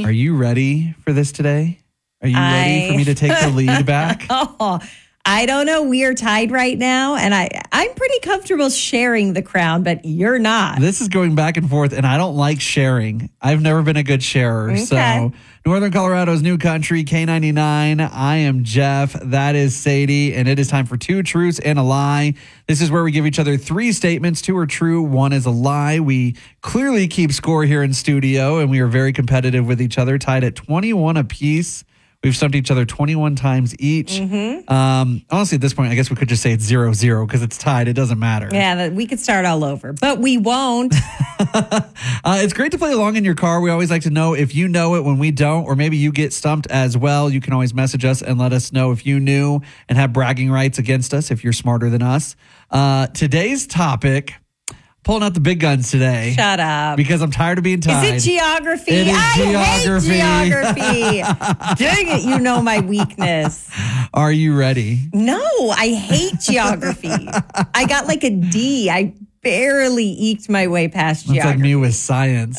Are you ready for this today? Are you ready for me to take the lead back? I don't know. We are tied right now, and I'm pretty comfortable sharing the crown, but you're not. This is going back and forth, and I don't like sharing. I've never been a good sharer. Okay. So, Northern Colorado's new country, K99. I am Jeff. That is Sadie, and it is time for Two Truths and a Lie. This is where we give each other three statements. Two are true, one is a lie. We clearly keep score here in studio, and we are very competitive with each other, tied at 21 apiece. We've stumped each other 21 times each. Honestly, at this point, I guess we could just say it's 0-0 because it's tied. It doesn't matter. Yeah, we could start all over, but we won't. It's great to play along in your car. We always like to know if you know it when we don't, or maybe you get stumped as well. You can always message us and let us know if you knew and have bragging rights against us if you're smarter than us. Today's topic, pulling out the big guns today. Shut up. Because I'm tired of being tied. Is it geography? It is I hate geography. Dang it, you know my weakness. Are you ready? No, I hate geography. I got like a D. I barely eked my way past geography. That's like me with science.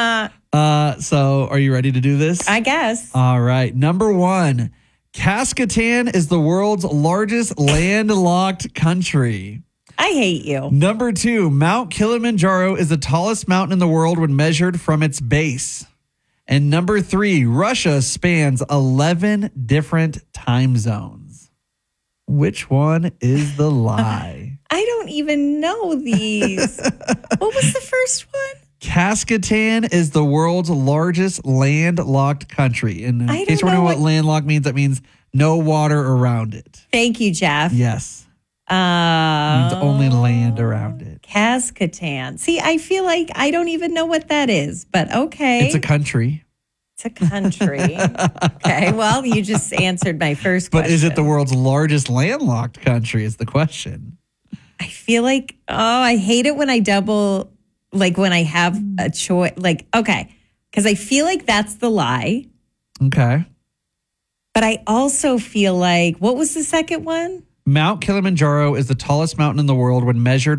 So are you ready to do this? I guess. All right. Number one, Cascatan is the world's largest landlocked country. I hate you. Number two, Mount Kilimanjaro is the tallest mountain in the world when measured from its base. And number three, Russia spans 11 different time zones. Which one is the lie? I don't even know these. What was the first one? Cascatan is the world's largest landlocked country. And in case you're wondering what landlocked means, that means no water around it. Thank you, Jeff. Yes. Means only land around it. Cascatan. See, I feel like I don't even know what that is, but okay. It's a country. It's a country. Okay, well, you just answered my first question. But is it the world's largest landlocked country is the question. I feel like, I hate it when I double, like when I have a choice. Like, okay, because I feel like that's the lie. Okay. But I also feel like, what was the second one? Mount Kilimanjaro is the tallest mountain in the world when measured